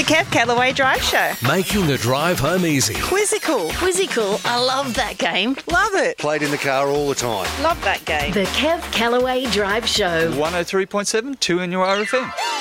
The Kev Callaway Drive Show. Making the drive home easy. Quizzical. Quizzical. I love that game. Love it. Played in the car all the time. Love that game. The Kev Callaway Drive Show. 103.7, 2 in your RFM.